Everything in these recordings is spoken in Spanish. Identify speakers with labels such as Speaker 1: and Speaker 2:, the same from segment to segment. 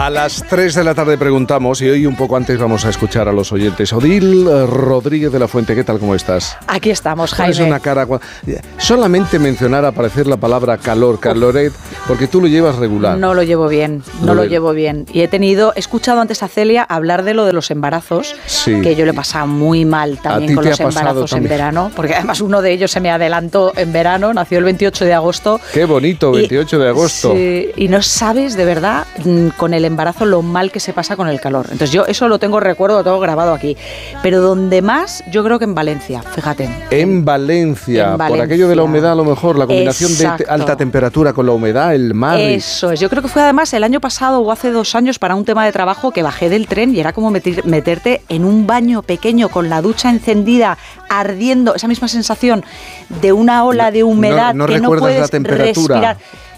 Speaker 1: A las 3 de la tarde preguntamos, y hoy un poco antes vamos a escuchar a los oyentes. Odil Rodríguez de la Fuente, ¿qué tal? ¿Cómo estás?
Speaker 2: Aquí estamos, Jaime.
Speaker 1: Es una cara... Solamente mencionar, aparecer la palabra calor, caloret, porque tú lo llevas regular.
Speaker 2: No lo llevo bien, no lo llevo bien. Y he escuchado antes a Celia hablar de lo de los embarazos,
Speaker 1: sí,
Speaker 2: que yo le pasaba muy mal también con los embarazos en verano, porque además uno de ellos se me adelantó en verano, nació el 28 de agosto.
Speaker 1: ¡Qué bonito, 28 de agosto!
Speaker 2: Sí, y no sabes de verdad con el embarazo lo mal que se pasa con el calor. Entonces yo eso lo tengo grabado aquí. Pero donde más, yo creo que en Valencia, fíjate.
Speaker 1: En Valencia, por aquello de la humedad a lo mejor, la combinación de alta temperatura con la humedad, el mar.
Speaker 2: Eso es, yo creo que fue además el año pasado o hace 2 años para un tema de trabajo que bajé del tren y era como meterte en un baño pequeño con la ducha encendida, ardiendo, esa misma sensación de una ola de humedad
Speaker 1: no
Speaker 2: que no puedes
Speaker 1: la temperatura.
Speaker 2: respirar.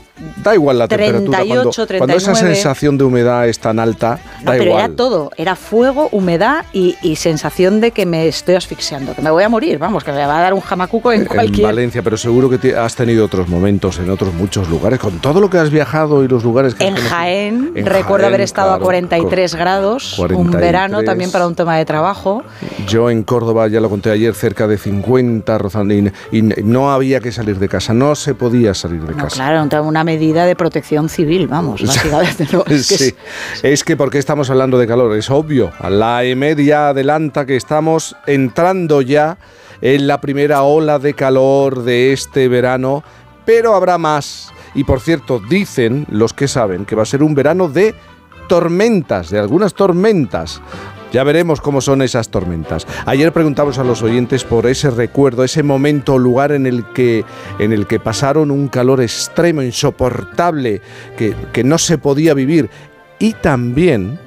Speaker 1: Da igual la
Speaker 2: 38,
Speaker 1: temperatura, cuando esa sensación de humedad es tan alta, da
Speaker 2: pero
Speaker 1: igual.
Speaker 2: Era todo, era fuego, humedad y sensación de que me estoy asfixiando, que me voy a morir, vamos, que me va a dar un jamacuco en cualquier...
Speaker 1: En Valencia, pero seguro que has tenido otros momentos en otros muchos lugares, con todo lo que has viajado y los lugares que has conocido.
Speaker 2: Jaén, recuerdo haber estado a 43 grados, 43, un verano también para un tema de trabajo.
Speaker 1: Yo en Córdoba, ya lo conté ayer, cerca de 50, y no había que salir de casa, no se podía salir de casa.
Speaker 2: Claro, una medida de protección civil, vamos, básicamente. ¿No?
Speaker 1: Sí, es que porque estamos hablando de calor, es obvio. La EMED ya adelanta que estamos entrando ya en la primera ola de calor de este verano, pero habrá más. Y por cierto, dicen los que saben que va a ser un verano de tormentas, de algunas tormentas. Ya veremos cómo son esas tormentas. Ayer preguntamos a los oyentes por ese recuerdo, ese momento o lugar en el que pasaron un calor extremo, insoportable, que no se podía vivir. Y también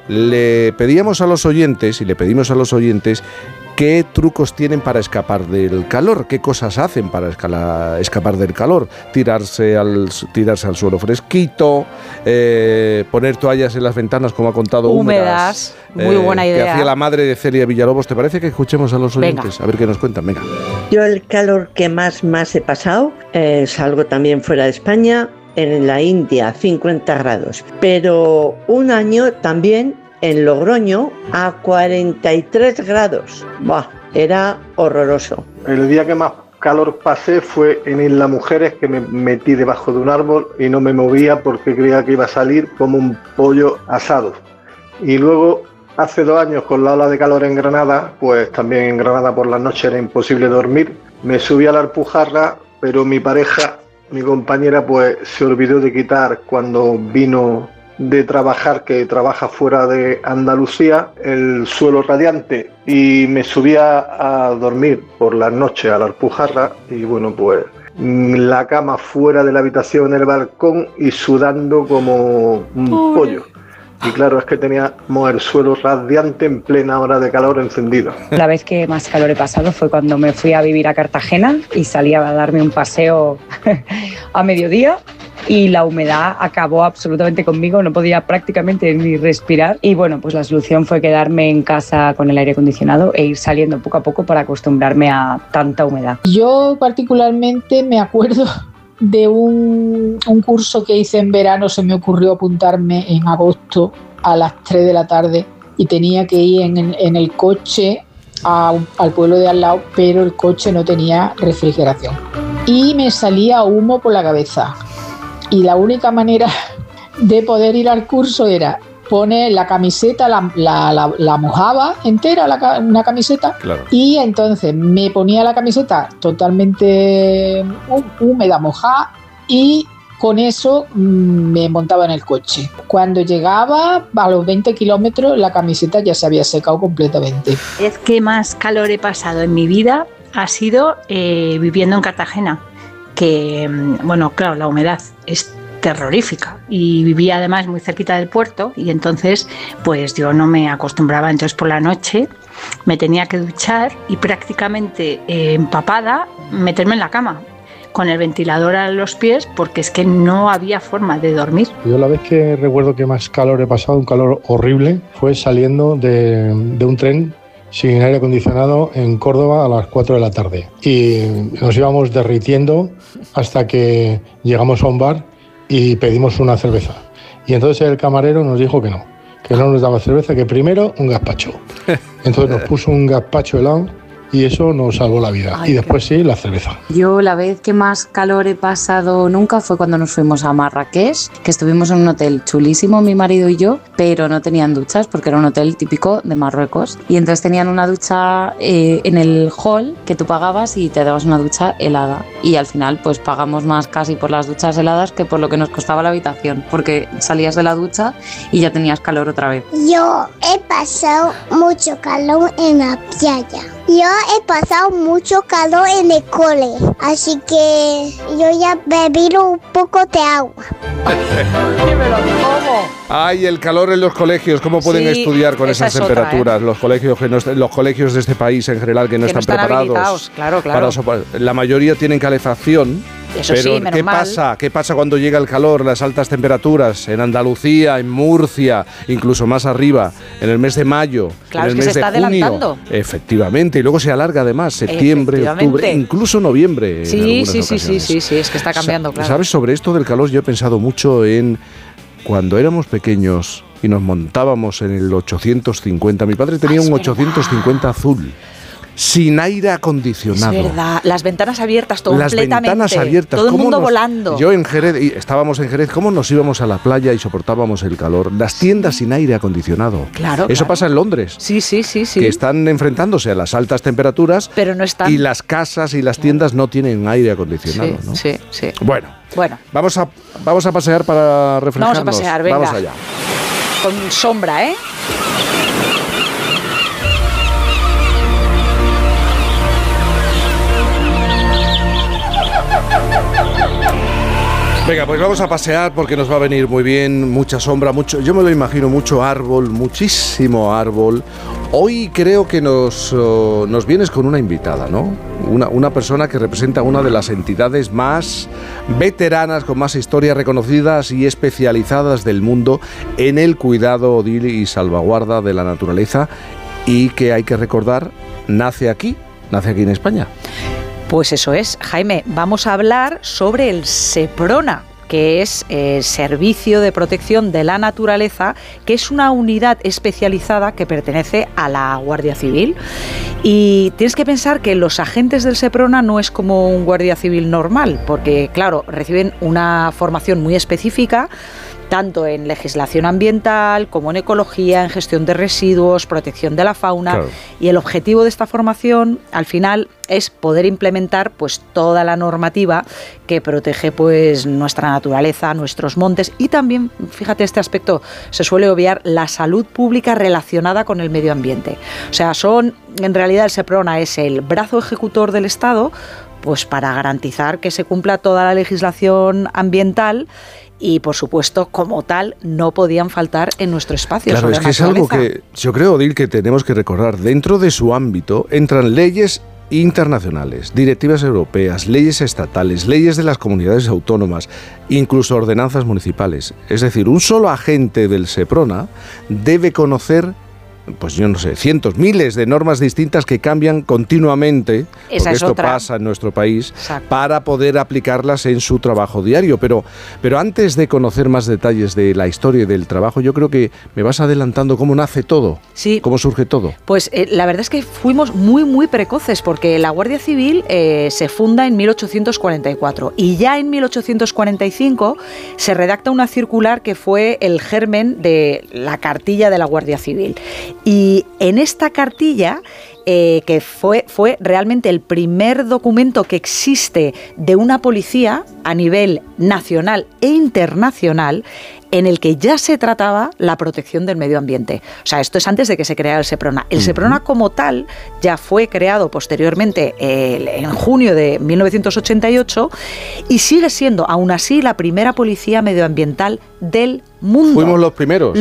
Speaker 1: le pedimos a los oyentes qué trucos tienen para escapar del calor, qué cosas hacen para escapar del calor. Tirarse al suelo fresquito, poner toallas en las ventanas, como ha contado, húmedas.
Speaker 2: Muy buena idea.
Speaker 1: Que hacía la madre de Celia Villalobos. ¿Te parece que escuchemos a los oyentes? Venga. A ver qué nos cuentan. Venga.
Speaker 3: Yo el calor que más he pasado es algo también fuera de España, en la India, 50 grados. Pero un año también en Logroño a 43 grados. ¡Buah! Era horroroso.
Speaker 4: El día que más calor pasé fue en Isla Mujeres, que me metí debajo de un árbol y no me movía porque creía que iba a salir como un pollo asado. Y luego, hace 2 años, con la ola de calor en Granada, pues también en Granada por la noche era imposible dormir. Me subí a la Alpujarra, pero mi pareja, mi compañera, pues se olvidó de quitar cuando vino de trabajar, que trabaja fuera de Andalucía, el suelo radiante, y me subía a dormir por las noches a la Alpujarra y bueno, pues la cama fuera de la habitación en el balcón y sudando como un pollo. Y claro, es que teníamos el suelo radiante en plena hora de calor encendido.
Speaker 5: La vez que más calor he pasado fue cuando me fui a vivir a Cartagena y salí a darme un paseo a mediodía. Y la humedad acabó absolutamente conmigo, no podía prácticamente ni respirar. Y bueno, pues la solución fue quedarme en casa con el aire acondicionado e ir saliendo poco a poco para acostumbrarme a tanta humedad.
Speaker 6: Yo particularmente me acuerdo de un curso que hice en verano. Se me ocurrió apuntarme en agosto a las 3 de la tarde y tenía que ir en el coche al pueblo de al lado, pero el coche no tenía refrigeración y me salía humo por la cabeza. Y la única manera de poder ir al curso era poner la camiseta, la mojaba entera, una camiseta,
Speaker 1: claro.
Speaker 6: Y entonces me ponía la camiseta totalmente húmeda, mojada, y con eso me montaba en el coche. Cuando llegaba a los 20 kilómetros, la camiseta ya se había secado completamente.
Speaker 7: Es que más calor he pasado en mi vida ha sido viviendo en Cartagena. Que, bueno, claro, la humedad es terrorífica y vivía además muy cerquita del puerto y entonces pues yo no me acostumbraba. Entonces por la noche me tenía que duchar y prácticamente empapada meterme en la cama con el ventilador a los pies porque es que no había forma de dormir.
Speaker 8: Yo la vez que recuerdo que más calor he pasado, un calor horrible, fue saliendo de un tren sin aire acondicionado en Córdoba a las 4 de la tarde. Y nos íbamos derritiendo hasta que llegamos a un bar y pedimos una cerveza. Y entonces el camarero nos dijo que no nos daba cerveza, que primero un gazpacho. Entonces nos puso un gazpacho helado y eso nos salvó la vida.
Speaker 5: Ay,
Speaker 8: y después sí, la cerveza.
Speaker 5: Yo la vez que más calor he pasado nunca fue cuando nos fuimos a Marrakech, que estuvimos en un hotel chulísimo, mi marido y yo, pero no tenían duchas porque era un hotel típico de Marruecos. Y entonces tenían una ducha en el hall que tú pagabas y te dabas una ducha helada. Y al final pues pagamos más casi por las duchas heladas que por lo que nos costaba la habitación, porque salías de la ducha y ya tenías calor otra vez.
Speaker 9: Yo he pasado mucho calor en la playa. Yo he pasado mucho calor en el cole, así que yo ya bebí un poco de agua.
Speaker 1: Ay, el calor en los colegios, ¿cómo pueden estudiar con esas temperaturas? Los colegios de este país en general que no están preparados.
Speaker 2: Claro.
Speaker 1: La mayoría tienen calefacción.
Speaker 2: Eso
Speaker 1: pero
Speaker 2: sí, menos mal.
Speaker 1: ¿Qué pasa cuando llega el calor, las altas temperaturas? En Andalucía, en Murcia, incluso más arriba, en el mes de mayo,
Speaker 2: claro,
Speaker 1: en el mes de junio.
Speaker 2: Adelantando.
Speaker 1: Efectivamente, y luego se alarga además, septiembre, octubre, incluso noviembre.
Speaker 2: Sí, es que está cambiando, claro.
Speaker 1: ¿Sabes? Sobre esto del calor yo he pensado mucho en cuando éramos pequeños y nos montábamos en el 850. Mi padre tenía un 850 azul. Sin aire acondicionado.
Speaker 2: Es verdad, las ventanas abiertas completamente.
Speaker 1: Las ventanas abiertas.
Speaker 2: Todo el mundo volando.
Speaker 1: Yo en Jerez, estábamos en Jerez, ¿cómo nos íbamos a la playa y soportábamos el calor? Las tiendas sin aire acondicionado.
Speaker 2: Claro.
Speaker 1: Eso pasa en Londres.
Speaker 2: Sí.
Speaker 1: Que están enfrentándose a las altas temperaturas.
Speaker 2: Pero no están.
Speaker 1: Y las casas y las tiendas no tienen aire acondicionado, ¿no?
Speaker 2: Sí.
Speaker 1: Bueno. Vamos a pasear para refrescarnos.
Speaker 2: Vamos a pasear, venga.
Speaker 1: Vamos allá.
Speaker 2: Con sombra, ¿eh?
Speaker 1: Venga, pues vamos a pasear porque nos va a venir muy bien, mucha sombra, yo me lo imagino, mucho árbol, muchísimo árbol. Hoy creo que nos vienes con una invitada, ¿no? Una persona que representa una de las entidades más veteranas, con más historias reconocidas y especializadas del mundo en el cuidado, Odil, y salvaguarda de la naturaleza, y que hay que recordar, nace aquí en España.
Speaker 2: Pues eso es, Jaime, vamos a hablar sobre el SEPRONA, que es Servicio de Protección de la Naturaleza, que es una unidad especializada que pertenece a la Guardia Civil. Y tienes que pensar que los agentes del SEPRONA no es como un guardia civil normal, porque claro, reciben una formación muy específica, tanto en legislación ambiental como en ecología, en gestión de residuos, protección de la fauna. Claro. Y el objetivo de esta formación, al final, es poder implementar pues toda la normativa que protege pues nuestra naturaleza, nuestros montes, y también, fíjate, este aspecto se suele obviar, la salud pública relacionada con el medio ambiente. O sea, en realidad el SEPRONA es el brazo ejecutor del Estado, pues para garantizar que se cumpla toda la legislación ambiental. Y, por supuesto, como tal, no podían faltar en nuestro espacio.
Speaker 1: Claro, es que es algo que yo creo, Odil, que tenemos que recordar. Dentro de su ámbito entran leyes internacionales, directivas europeas, leyes estatales, leyes de las comunidades autónomas, incluso ordenanzas municipales. Es decir, un solo agente del SEPRONA debe conocer, pues yo no sé, cientos, miles de normas distintas que cambian continuamente, porque esto pasa en nuestro país. Exacto. Para poder aplicarlas en su trabajo diario. Pero antes de conocer más detalles de la historia y del trabajo, yo creo que me vas adelantando cómo nace todo, sí. Cómo surge todo.
Speaker 2: Pues la verdad es que fuimos muy, muy precoces, porque la Guardia Civil se funda en 1844 y ya en 1845 se redacta una circular que fue el germen de la cartilla de la Guardia Civil. Y en esta cartilla, que fue realmente el primer documento que existe de una policía a nivel nacional e internacional, en el que ya se trataba la protección del medio ambiente. O sea, esto es antes de que se creara el SEPRONA. El SEPRONA como tal ya fue creado posteriormente en junio de 1988 y sigue siendo, aún así, la primera policía medioambiental del mundo.
Speaker 1: Fuimos los primeros.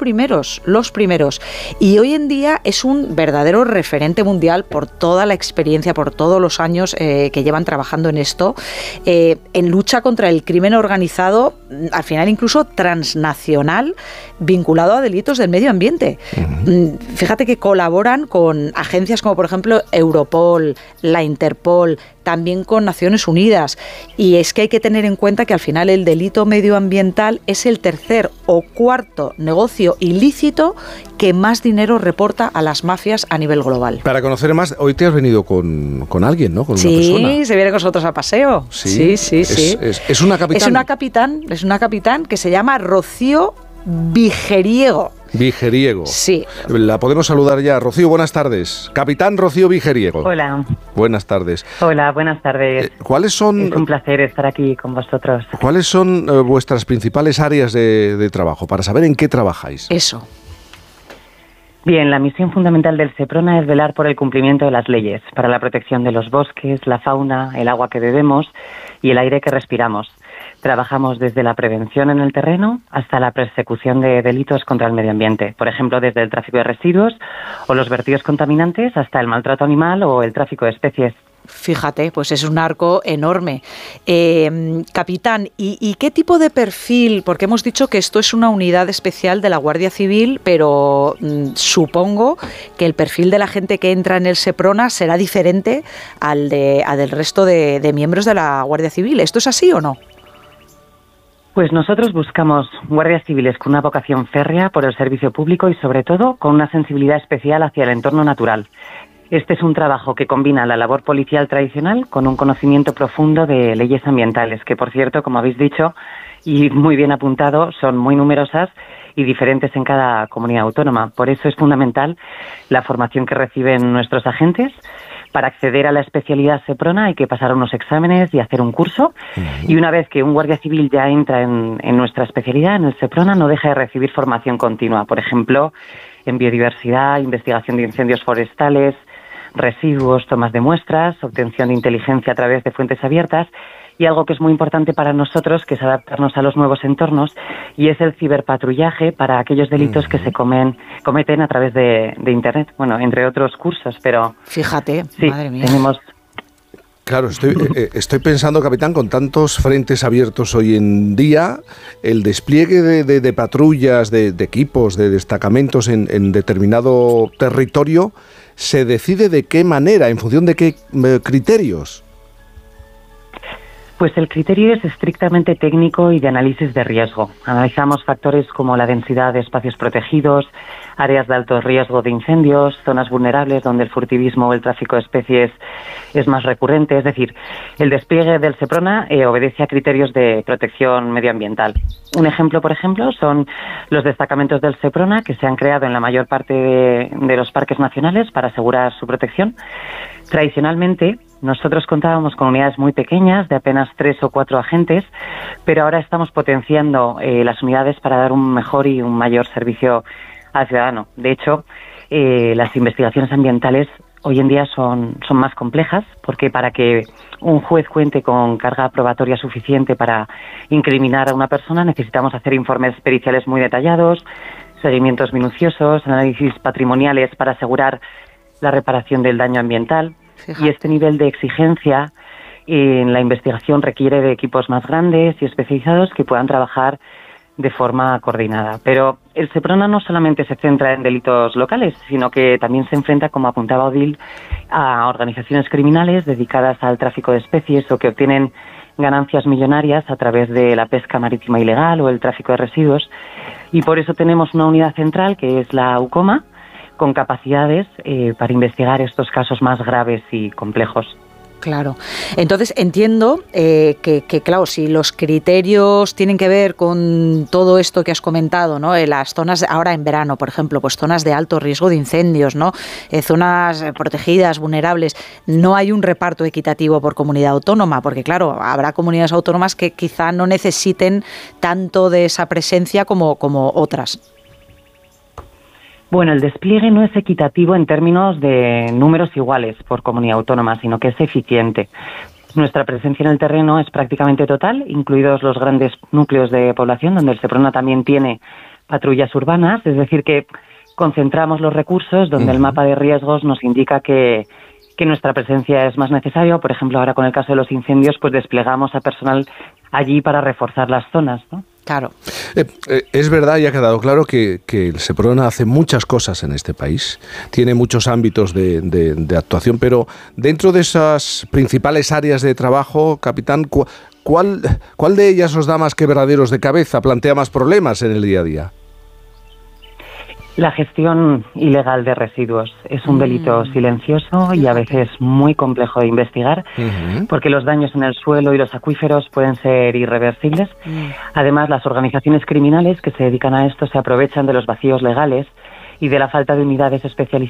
Speaker 2: Los primeros. Y hoy en día es un verdadero referente mundial por toda la experiencia, por todos los años que llevan trabajando en esto, en lucha contra el crimen organizado al final incluso transnacional, vinculado a delitos del medio ambiente. Fíjate que colaboran con agencias como por ejemplo Europol, la Interpol, también con Naciones Unidas. Y es que hay que tener en cuenta que al final el delito medioambiental es el tercer o cuarto negocio ilícito que más dinero reporta a las mafias a nivel global.
Speaker 1: Para conocer más, hoy te has venido con alguien, ¿no? Con una persona.
Speaker 2: Sí, se viene con nosotros a paseo. Sí.
Speaker 1: Es una capitán.
Speaker 2: Es una capitán que se llama Rocío Vigeriego.
Speaker 1: Vigeriego.
Speaker 2: Sí.
Speaker 1: La podemos saludar ya. Rocío, buenas tardes. Capitán Rocío Vigeriego.
Speaker 10: Hola.
Speaker 1: Buenas tardes.
Speaker 10: Hola, buenas tardes.
Speaker 1: ¿Cuáles son?
Speaker 10: Es un placer estar aquí con vosotros.
Speaker 1: ¿Cuáles son vuestras principales áreas de trabajo? Para saber en qué trabajáis.
Speaker 2: Eso.
Speaker 10: Bien, la misión fundamental del SEPRONA es velar por el cumplimiento de las leyes para la protección de los bosques, la fauna, el agua que bebemos y el aire que respiramos. Trabajamos desde la prevención en el terreno hasta la persecución de delitos contra el medio ambiente. Por ejemplo, desde el tráfico de residuos o los vertidos contaminantes hasta el maltrato animal o el tráfico de especies.
Speaker 2: Fíjate, pues es un arco enorme. Capitán, ¿y qué tipo de perfil? Porque hemos dicho que esto es una unidad especial de la Guardia Civil, pero supongo que el perfil de la gente que entra en el SEPRONA será diferente al del resto de miembros de la Guardia Civil. ¿Esto es así o no?
Speaker 10: Pues nosotros buscamos guardias civiles con una vocación férrea por el servicio público y, sobre todo, con una sensibilidad especial hacia el entorno natural. Este es un trabajo que combina la labor policial tradicional con un conocimiento profundo de leyes ambientales, que, por cierto, como habéis dicho y muy bien apuntado, son muy numerosas y diferentes en cada comunidad autónoma. Por eso es fundamental la formación que reciben nuestros agentes. Para acceder a la especialidad SEPRONA hay que pasar unos exámenes y hacer un curso. Y una vez que un guardia civil ya entra en nuestra especialidad, en el SEPRONA, no deja de recibir formación continua. Por ejemplo, en biodiversidad, investigación de incendios forestales, residuos, tomas de muestras, obtención de inteligencia a través de fuentes abiertas y algo que es muy importante para nosotros, que es adaptarnos a los nuevos entornos, y es el ciberpatrullaje para aquellos delitos que se cometen a través de Internet, bueno, entre otros cursos, pero...
Speaker 2: Fíjate,
Speaker 10: sí,
Speaker 2: madre mía.
Speaker 10: Tenemos...
Speaker 1: Claro, estoy pensando, capitán, con tantos frentes abiertos hoy en día, el despliegue de patrullas, de equipos, de destacamentos en determinado territorio, ¿se decide de qué manera, en función de qué criterios?
Speaker 10: Pues el criterio es estrictamente técnico y de análisis de riesgo. Analizamos factores como la densidad de espacios protegidos, áreas de alto riesgo de incendios, zonas vulnerables donde el furtivismo o el tráfico de especies es más recurrente. Es decir, el despliegue del SEPRONA obedece a criterios de protección medioambiental. Un ejemplo, por ejemplo, son los destacamentos del SEPRONA que se han creado en la mayor parte de los parques nacionales para asegurar su protección. Tradicionalmente, nosotros contábamos con unidades muy pequeñas, de apenas 3 o 4 agentes, pero ahora estamos potenciando las unidades para dar un mejor y un mayor servicio al ciudadano. De hecho, las investigaciones ambientales hoy en día son más complejas, porque para que un juez cuente con carga probatoria suficiente para incriminar a una persona, necesitamos hacer informes periciales muy detallados, seguimientos minuciosos, análisis patrimoniales para asegurar la reparación del daño ambiental. Fíjate. Y este nivel de exigencia en la investigación requiere de equipos más grandes y especializados que puedan trabajar de forma coordinada. Pero el SEPRONA no solamente se centra en delitos locales, sino que también se enfrenta, como apuntaba Odil, a organizaciones criminales dedicadas al tráfico de especies o que obtienen ganancias millonarias a través de la pesca marítima ilegal o el tráfico de residuos. Y por eso tenemos una unidad central, que es la UCOMA, con capacidades para investigar estos casos más graves y complejos.
Speaker 2: Claro. Entonces entiendo que, claro, si los criterios tienen que ver con todo esto que has comentado, ¿no? En las zonas, ahora en verano, por ejemplo, pues zonas de alto riesgo de incendios, ¿no? Zonas protegidas, vulnerables, no hay un reparto equitativo por comunidad autónoma, porque claro, habrá comunidades autónomas que quizá no necesiten tanto de esa presencia como otras.
Speaker 10: Bueno, el despliegue no es equitativo en términos de números iguales por comunidad autónoma, sino que es eficiente. Nuestra presencia en el terreno es prácticamente total, incluidos los grandes núcleos de población, donde el SEPRONA también tiene patrullas urbanas, es decir, que concentramos los recursos donde el mapa de riesgos nos indica que nuestra presencia es más necesaria. Por ejemplo, ahora con el caso de los incendios, pues desplegamos a personal allí para reforzar las zonas, ¿no?
Speaker 2: Claro.
Speaker 1: Es verdad y ha quedado claro que el Seprona hace muchas cosas en este país, tiene muchos ámbitos de actuación, pero dentro de esas principales áreas de trabajo, capitán, ¿cuál de ellas os da más quebraderos de cabeza, plantea más problemas en el día a día?
Speaker 10: La gestión ilegal de residuos es un delito silencioso y a veces muy complejo de investigar, porque los daños en el suelo y los acuíferos pueden ser irreversibles. Además, las organizaciones criminales que se dedican a esto se aprovechan de los vacíos legales y de la falta de unidades especializadas